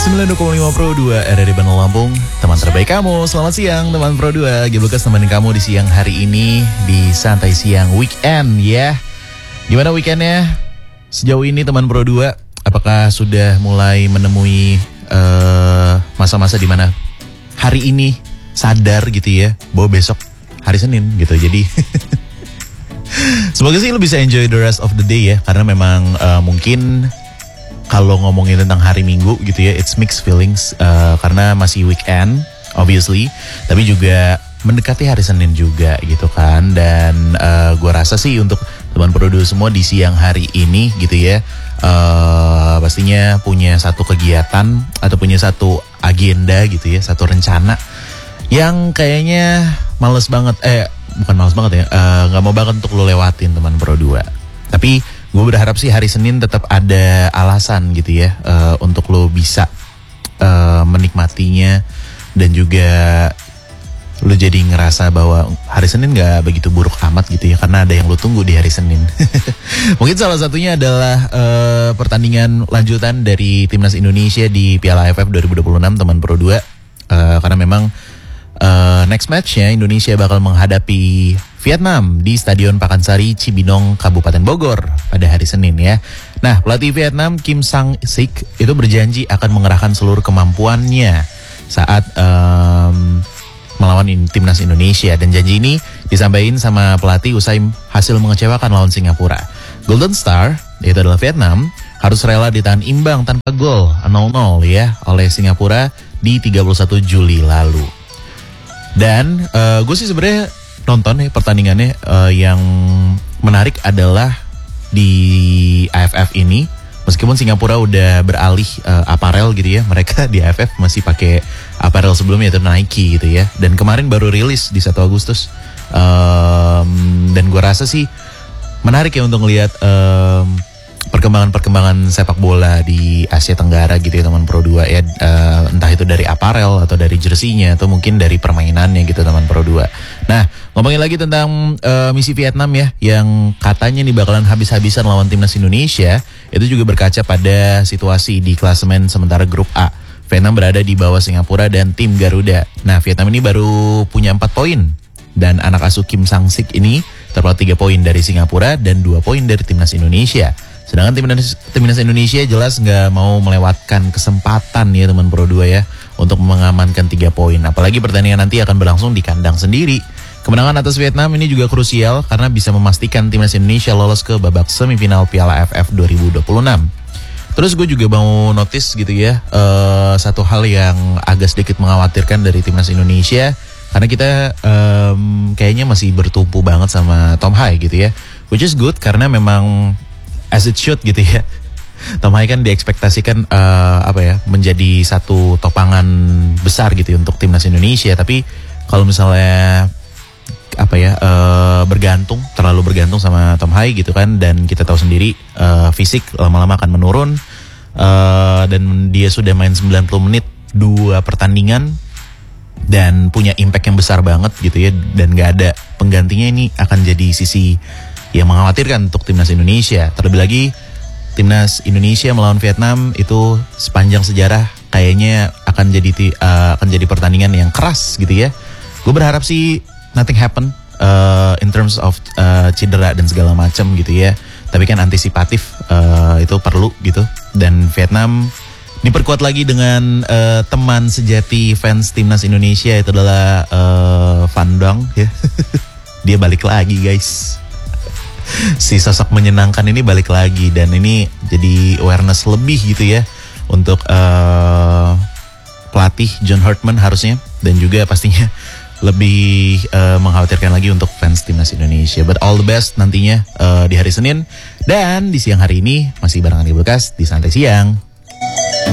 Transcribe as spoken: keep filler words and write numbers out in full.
sembilan puluh koma lima Pro dua R R I Bandung Lampung. Teman terbaik kamu, selamat siang teman Pro dua. Giblukas temenin kamu di siang hari ini, di santai siang weekend ya. Gimana weekendnya sejauh ini teman Pro dua? Apakah sudah mulai menemui uh, masa-masa di mana hari ini sadar gitu ya bahwa besok hari Senin gitu. Jadi semoga sih lo bisa enjoy the rest of the day ya. Karena memang uh, mungkin kalau ngomongin tentang hari Minggu gitu ya, it's mixed feelings uh, karena masih weekend obviously, tapi juga mendekati hari Senin juga gitu kan. Dan uh, gue rasa sih untuk teman produser semua di siang hari ini gitu ya, uh, pastinya punya satu kegiatan atau punya satu agenda gitu ya, satu rencana yang kayaknya males banget, eh bukan males banget ya, uh, gak mau banget untuk lo lewatin teman Pro dua. Tapi gue berharap sih hari Senin tetap ada alasan gitu ya, uh, untuk lo bisa uh, menikmatinya. Dan juga lo jadi ngerasa bahwa hari Senin gak begitu buruk amat gitu ya, karena ada yang lo tunggu di hari Senin. Mungkin salah satunya adalah uh, pertandingan lanjutan dari Timnas Indonesia di Piala A F F dua ribu dua puluh enam teman Pro dua. uh, Karena memang uh, next match-nya Indonesia bakal menghadapi Vietnam di Stadion Pakansari Cibinong, Kabupaten Bogor pada hari Senin ya. Nah, pelatih Vietnam Kim Sang-sik itu berjanji akan mengerahkan seluruh kemampuannya saat um, melawan Timnas Indonesia. Dan janji ini disampaikan sama pelatih usai hasil mengecewakan lawan Singapura. Golden Star, yaitu adalah Vietnam, harus rela ditahan imbang tanpa gol nol nol ya oleh Singapura di tiga puluh satu Juli lalu. Dan uh, gue sih sebenarnya nonton ya pertandingannya, uh, yang menarik adalah di A F F ini, meskipun Singapura udah beralih uh, aparel gitu ya, mereka di A F F masih pakai aparel sebelumnya yaitu Nike gitu ya. Dan kemarin baru rilis di satu Agustus. Um, dan gue rasa sih menarik ya untuk ngelihat um, perkembangan-perkembangan sepak bola di Asia Tenggara gitu ya teman Pro dua ya, uh, entah itu dari aparel atau dari jersinya atau mungkin dari permainannya gitu teman Pro dua. Nah, ngomongin lagi tentang uh, misi Vietnam ya, yang katanya nih bakalan habis-habisan lawan Timnas Indonesia, itu juga berkaca pada situasi di klasemen sementara grup A. Vietnam berada di bawah Singapura dan tim Garuda. Nah, Vietnam ini baru punya empat poin, dan anak asuh Kim Sang-sik ini terpaut tiga poin dari Singapura dan dua poin dari Timnas Indonesia. Sedangkan Timnas, Timnas Indonesia jelas nggak mau melewatkan kesempatan ya teman Pro dua ya untuk mengamankan tiga poin. Apalagi pertandingan nanti akan berlangsung di kandang sendiri. Kemenangan atas Vietnam ini juga krusial karena bisa memastikan Timnas Indonesia lolos ke babak semifinal Piala A F F dua ribu dua puluh enam. Terus gue juga mau notice gitu ya, uh, satu hal yang agak sedikit mengkhawatirkan dari Timnas Indonesia, karena kita um, kayaknya masih bertumpu banget sama Tom Hai gitu ya. Which is good karena memang as it should gitu ya. Tom Hai kan diekspektasikan uh, apa ya, menjadi satu topangan besar gitu ya untuk Timnas Indonesia. Tapi kalau misalnya apa ya, uh, bergantung, terlalu bergantung sama Tom Hai gitu kan, dan kita tahu sendiri uh, fisik lama-lama akan menurun, uh, dan dia sudah main sembilan puluh menit dua pertandingan dan punya impact yang besar banget gitu ya, dan gak ada penggantinya. Ini akan jadi sisi yang mengkhawatirkan untuk Timnas Indonesia. Terlebih lagi Timnas Indonesia melawan Vietnam itu sepanjang sejarah kayaknya akan jadi uh, akan jadi pertandingan yang keras gitu ya. Gue berharap sih nothing happen uh, in terms of uh, cedera dan segala macam gitu ya. Tapi kan antisipatif uh, itu perlu gitu. Dan Vietnam diperkuat lagi dengan uh, teman sejati fans Timnas Indonesia, itu adalah uh, Van Dong ya. Dia balik lagi guys. Si sosok menyenangkan ini balik lagi, dan ini jadi awareness lebih gitu ya untuk uh, pelatih John Hartman harusnya, dan juga pastinya lebih uh, mengkhawatirkan lagi untuk fans Timnas Indonesia. But all the best nantinya uh, di hari Senin, dan di siang hari ini masih barengan Giblukas di Santai Siang.